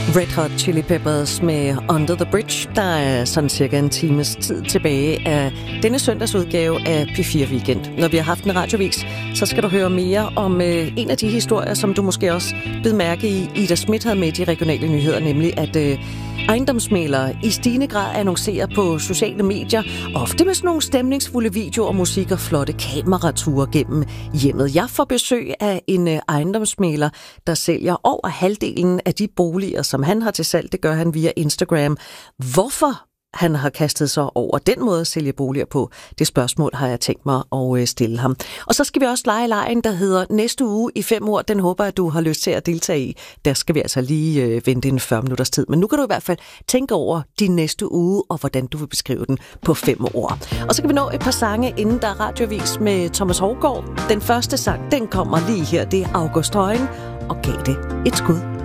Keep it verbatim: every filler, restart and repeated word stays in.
Red Hot Chili Peppers med Under the Bridge. Der er sådan cirka en times tid tilbage af denne søndagsudgave af P fire Weekend. Når vi har haft en radiovis, så skal du høre mere om øh, en af de historier, som du måske også bed mærke i, Ida Schmidt havde med i de regionale nyheder, nemlig at øh, ejendomsmæglere i stigende grad annoncerer på sociale medier, ofte med sådan nogle stemningsfulde videoer og musik og flotte kamerature gennem hjemmet. Jeg får besøg af en øh, ejendomsmægler, der sælger over halvdelen af de boliger, som han har til salg. Det gør han via Instagram. Hvorfor han har kastet sig over den måde at sælge boliger på, det spørgsmål har jeg tænkt mig at stille ham. Og så skal vi også lege lejen, der hedder næste uge i fem år. Den håber jeg, du har lyst til at deltage i. Der skal vi altså lige øh, vente en fyrre minutters tid. Men nu kan du i hvert fald tænke over din næste uge, og hvordan du vil beskrive den på fem år. Og så kan vi nå et par sange, inden der er radiovis med Thomas Hovgaard. Den første sang, den kommer lige her. Det er August Højen og Gav det et skud.